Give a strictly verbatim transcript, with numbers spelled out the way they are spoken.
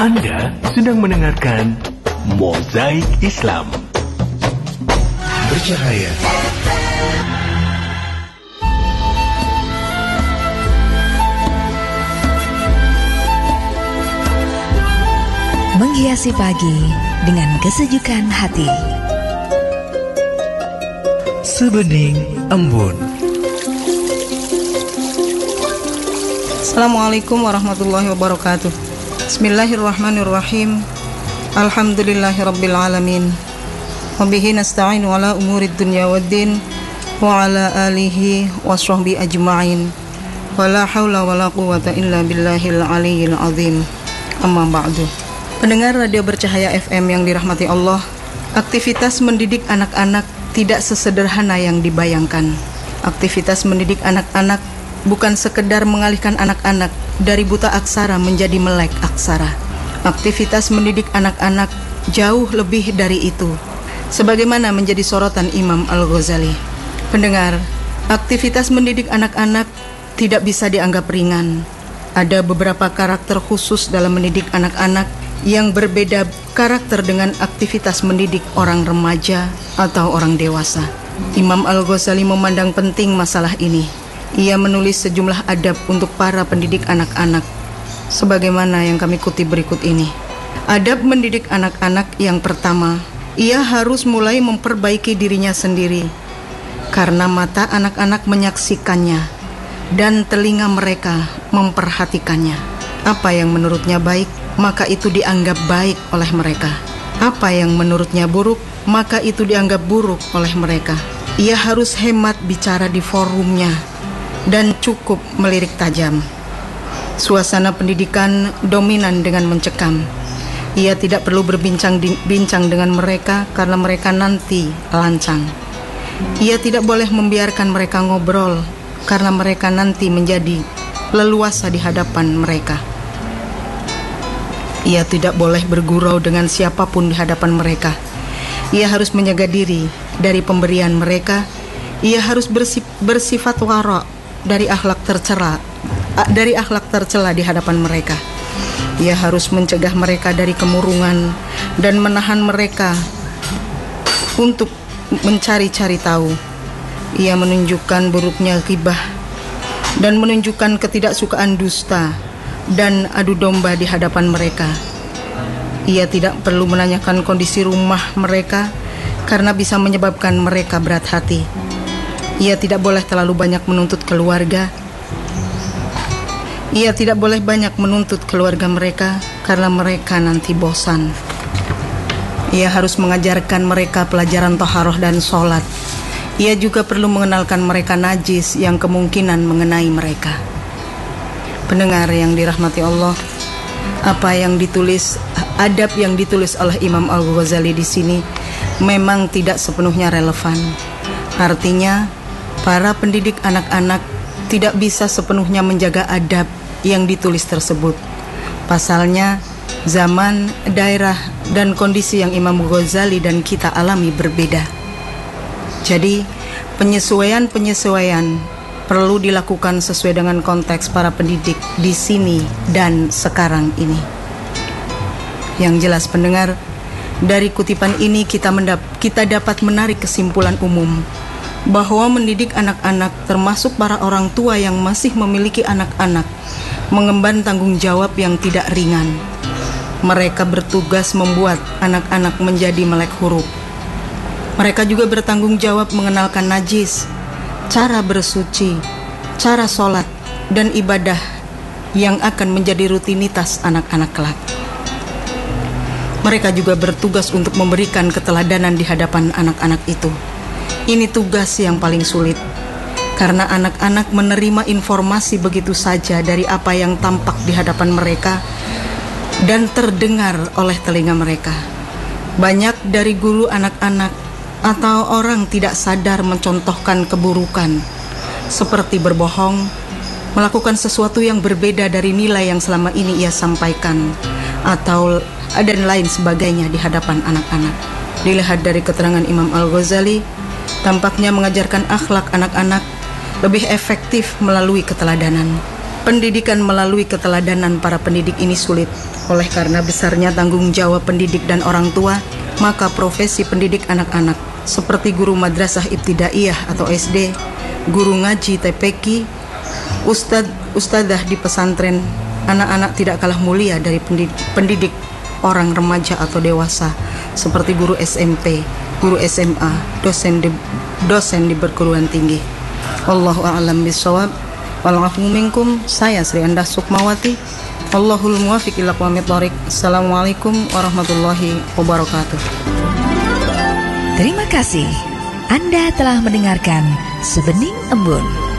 Anda sedang mendengarkan Mozaik Islam. Bercahaya. Menghiasi pagi dengan kesejukan hati. Sebening embun. Assalamualaikum warahmatullahi wabarakatuh. Bismillahirrahmanirrahim. Alhamdulillahirabbil alamin. Wa bihi nasta'inu ala umurid dunya waddin wa ala alihi washabbi ajma'in. Wa la haula wa la quwwata illa billahil aliyyil azim. Amma ba'du. Pendengar radio Bercahaya F M yang dirahmati Allah, aktivitas mendidik anak-anak tidak sesederhana yang dibayangkan. Aktivitas mendidik anak-anak bukan sekedar mengalihkan anak-anak dari buta aksara menjadi melek aksara. Aktivitas mendidik anak-anak jauh lebih dari itu, sebagaimana menjadi sorotan Imam Al-Ghazali. Pendengar, aktivitas mendidik anak-anak tidak bisa dianggap ringan. Ada beberapa karakter khusus dalam mendidik anak-anak yang berbeda karakter dengan aktivitas mendidik orang remaja atau orang dewasa. Imam Al-Ghazali memandang penting masalah ini. Ia menulis sejumlah adab untuk para pendidik anak-anak, sebagaimana yang kami kutip berikut ini. Adab mendidik anak-anak yang pertama, ia harus mulai memperbaiki dirinya sendiri, karena mata anak-anak menyaksikannya dan telinga mereka memperhatikannya. Apa yang menurutnya baik, maka itu dianggap baik oleh mereka. Apa yang menurutnya buruk, maka itu dianggap buruk oleh mereka. Ia harus hemat bicara di forumnya dan cukup melirik tajam. Suasana pendidikan dominan dengan mencekam. Ia tidak perlu berbincang-bincang dengan mereka karena mereka nanti lancang. Ia tidak boleh membiarkan mereka ngobrol karena mereka nanti menjadi leluasa di hadapan mereka. Ia tidak boleh bergurau dengan siapapun di hadapan mereka. Ia harus menjaga diri dari pemberian mereka. Ia harus bersif- bersifat wara' dari akhlak tercela, dari akhlak tercela di hadapan mereka. Ia harus mencegah mereka dari kemurungan dan menahan mereka untuk mencari-cari tahu. Ia menunjukkan buruknya ghibah dan menunjukkan ketidaksukaan dusta dan adu domba di hadapan mereka. Ia tidak perlu menanyakan kondisi rumah mereka karena bisa menyebabkan mereka berat hati. Ia tidak boleh terlalu banyak menuntut keluarga. Ia tidak boleh banyak menuntut keluarga mereka karena mereka nanti bosan. Ia harus mengajarkan mereka pelajaran toharoh dan sholat. Ia juga perlu mengenalkan mereka najis yang kemungkinan mengenai mereka. Pendengar yang dirahmati Allah, apa yang ditulis, adab yang ditulis oleh Imam Al-Ghazali di sini memang tidak sepenuhnya relevan. Artinya, para pendidik anak-anak tidak bisa sepenuhnya menjaga adab yang ditulis tersebut. Pasalnya, zaman, daerah, dan kondisi yang Imam Ghazali dan kita alami berbeda. Jadi, penyesuaian-penyesuaian perlu dilakukan sesuai dengan konteks para pendidik di sini dan sekarang ini. Yang jelas pendengar, dari kutipan ini kita, mendap- kita dapat menarik kesimpulan umum bahwa mendidik anak-anak, termasuk para orang tua yang masih memiliki anak-anak, mengemban tanggung jawab yang tidak ringan. Mereka bertugas membuat anak-anak menjadi melek huruf. Mereka juga bertanggung jawab mengenalkan najis, cara bersuci, cara sholat, dan ibadah yang akan menjadi rutinitas anak-anak kelak. Mereka juga bertugas untuk memberikan keteladanan di hadapan anak-anak itu. Ini tugas yang paling sulit, karena anak-anak menerima informasi begitu saja dari apa yang tampak di hadapan mereka dan terdengar oleh telinga mereka. Banyak dari guru anak-anak atau orang tidak sadar mencontohkan keburukan, seperti berbohong, melakukan sesuatu yang berbeda dari nilai yang selama ini ia sampaikan, atau dan lain sebagainya di hadapan anak-anak. Dilihat dari keterangan Imam Al-Ghazali, tampaknya mengajarkan akhlak anak-anak lebih efektif melalui keteladanan. Pendidikan melalui keteladanan para pendidik ini sulit. Oleh karena besarnya tanggung jawab pendidik dan orang tua, maka profesi pendidik anak-anak seperti guru madrasah ibtidaiyah atau S D, guru ngaji T P Q, ustad, ustadzah di pesantren, anak-anak tidak kalah mulia dari pendidik, pendidik orang remaja atau dewasa seperti guru S M P, guru S M A, dosen di, dosen di perguruan tinggi. Wallahu a'lam bishawab. Walafu minkum, saya Sri Andah Sukmawati. Allahul muwafiq ila aqwamit thoriq. Assalamualaikum warahmatullahi wabarakatuh. Terima kasih. Anda telah mendengarkan Sebening Embun.